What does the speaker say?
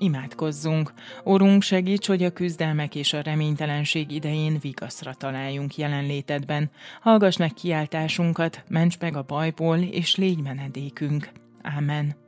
Imádkozzunk! Urunk, segíts, hogy a küzdelmek és a reménytelenség idején vigaszra találjunk jelenlétedben. Hallgass meg kiáltásunkat, ments meg a bajból, és légy menedékünk. Ámen.